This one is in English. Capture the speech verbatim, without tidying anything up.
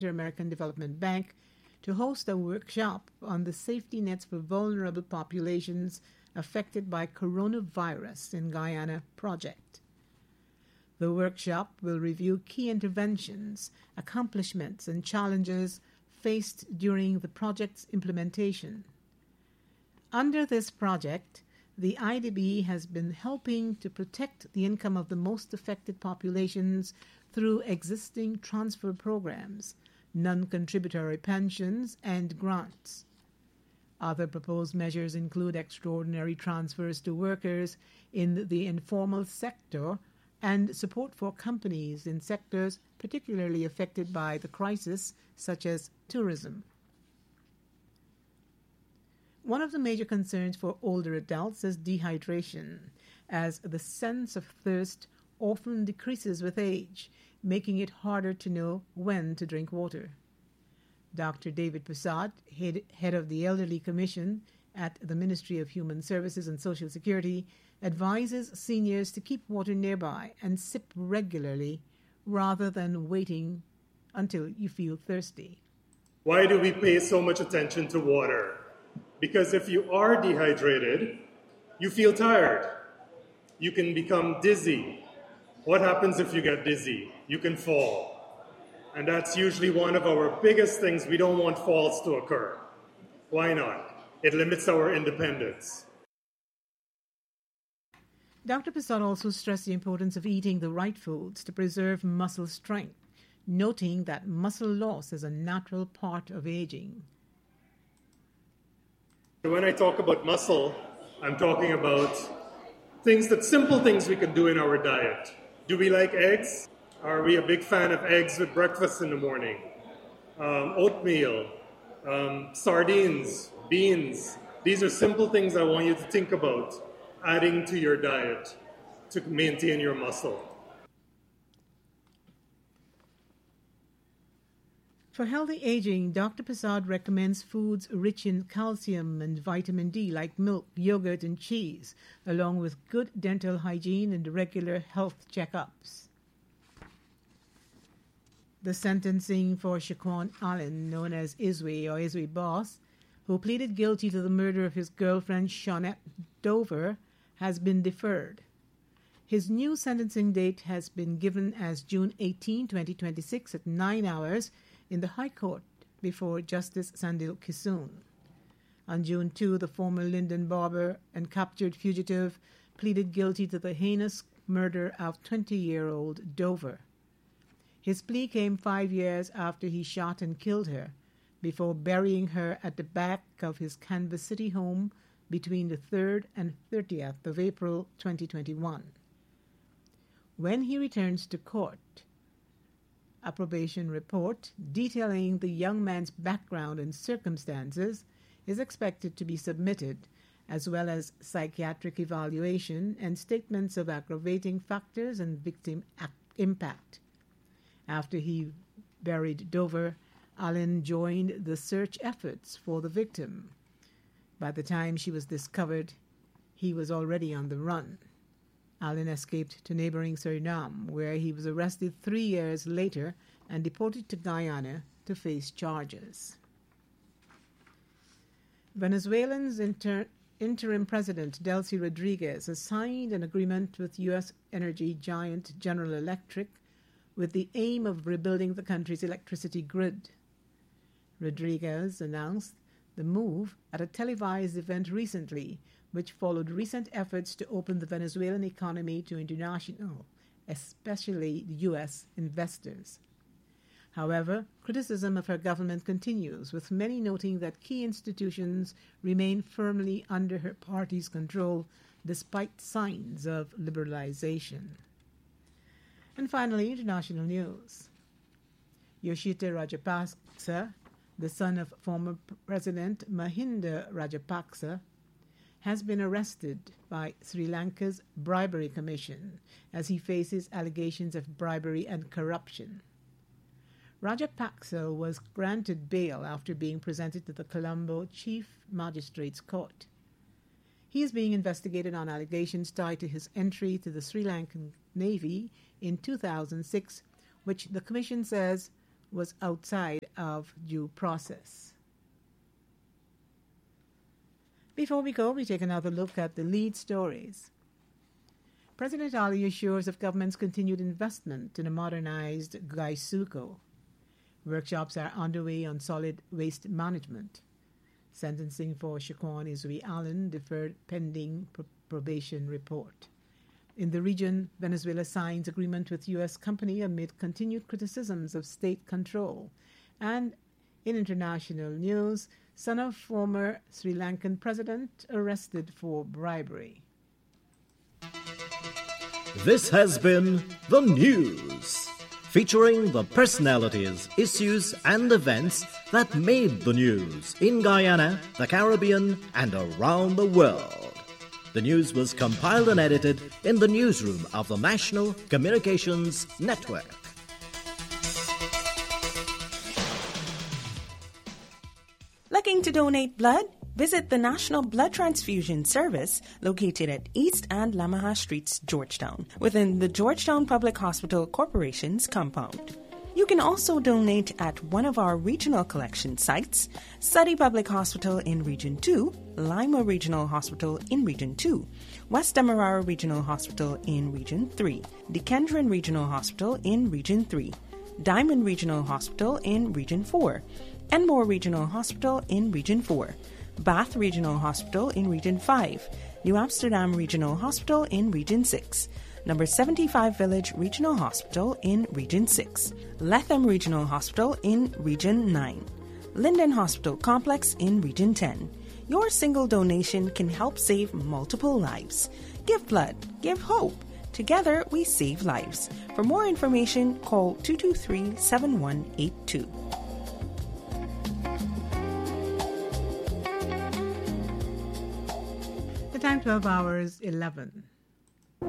Inter-American Development Bank to host a workshop on the safety nets for vulnerable populations affected by coronavirus in Guyana project. The workshop will review key interventions, accomplishments, and challenges faced during the project's implementation. Under this project, the I D B has been helping to protect the income of the most affected populations through existing transfer programs, non-contributory pensions, and grants. Other proposed measures include extraordinary transfers to workers in the informal sector and support for companies in sectors particularly affected by the crisis, such as tourism. One of the major concerns for older adults is dehydration, as the sense of thirst often decreases with age, making it harder to know when to drink water. Doctor David Prasad, head, head of the Elderly Commission at the Ministry of Human Services and Social Security, advises seniors to keep water nearby and sip regularly rather than waiting until you feel thirsty. Why do we pay so much attention to water? Because if you are dehydrated, you feel tired. You can become dizzy. What happens if you get dizzy? You can fall. And that's usually one of our biggest things. We don't want falls to occur. Why not? It limits our independence. Doctor Prasad also stressed the importance of eating the right foods to preserve muscle strength, noting that muscle loss is a natural part of aging. When I talk about muscle, I'm talking about things that simple things we can do in our diet. Do we like eggs? Are we a big fan of eggs with breakfast in the morning? Um, oatmeal, um, sardines, beans. These are simple things I want you to think about adding to your diet to maintain your muscle. For healthy aging, Doctor Prasad recommends foods rich in calcium and vitamin D like milk, yogurt, and cheese, along with good dental hygiene and regular health checkups. The sentencing for Shaquan Allen, known as Iswe or Iswe Boss, who pleaded guilty to the murder of his girlfriend Shawnette Dover, has been deferred. His new sentencing date has been given as June eighteenth, twenty twenty-six at nine hours in the High Court before Justice Sandil Kissoon. On June second, the former Lyndon Barber and captured fugitive pleaded guilty to the heinous murder of twenty-year-old Dover. His plea came five years after he shot and killed her, before burying her at the back of his Kansas City home between the third and thirtieth of April twenty twenty-one. When he returns to court, a probation report detailing the young man's background and circumstances is expected to be submitted, as well as psychiatric evaluation and statements of aggravating factors and victim ac- impact. After he buried Dover, Allen joined the search efforts for the victim. By the time she was discovered, he was already on the run. Allen escaped to neighboring Suriname, where he was arrested three years later and deported to Guyana to face charges. Venezuelan's inter- interim president, Delcy Rodriguez, has signed an agreement with U S energy giant General Electric with the aim of rebuilding the country's electricity grid. Rodriguez announced the move at a televised event recently, which followed recent efforts to open the Venezuelan economy to international, especially U S investors. However, criticism of her government continues, with many noting that key institutions remain firmly under her party's control despite signs of liberalization. And finally, international news. Yoshita Rajapaksa, the son of former President Mahinda Rajapaksa, has been arrested by Sri Lanka's Bribery Commission as he faces allegations of bribery and corruption. Rajapaksa was granted bail after being presented to the Colombo Chief Magistrates Court. He is being investigated on allegations tied to his entry to the Sri Lankan Navy in two thousand six, which the Commission says was outside of due process. Before we go, we take another look at the lead stories. President Ali assures of government's continued investment in a modernized Gaisuco. Workshops are underway on solid waste management. Sentencing for Shaquan Isui Allen deferred pending pr- probation report. In the region, Venezuela signs agreement with U S company amid continued criticisms of state control. And in international news, son of former Sri Lankan president arrested for bribery. This has been The News, featuring the personalities, issues, and events that made the news in Guyana, the Caribbean, and around the world. The news was compiled and edited in the newsroom of the National Communications Network. Looking to donate blood? Visit the National Blood Transfusion Service located at East and Lamaha Streets, Georgetown, within the Georgetown Public Hospital Corporation's compound. You can also donate at one of our regional collection sites, Suddy Public Hospital in Region two, Lima Regional Hospital in Region two, West Demerara Regional Hospital in Region three, Dequendron Regional Hospital in Region three, Diamond Regional Hospital in Region four, Enmore Regional Hospital in Region four, Bath Regional Hospital in Region five, New Amsterdam Regional Hospital in Region six, Number seventy-five Village Regional Hospital in Region six, Latham Regional Hospital in Region nine, Linden Hospital Complex in Region ten. Your single donation can help save multiple lives. Give blood, give hope. Together we save lives. For more information, call two two three, seven one eight two. The time twelve hours eleven.